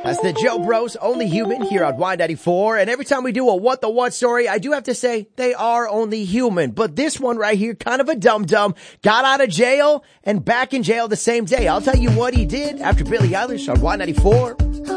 That's the Joe Bros, Only Human, here on Y94. And every time we do a What the What story, I do have to say they are only human. But this one right here, kind of a dum-dum, got out of jail and back in jail the same day. I'll tell you what he did after Billie Eilish on Y94.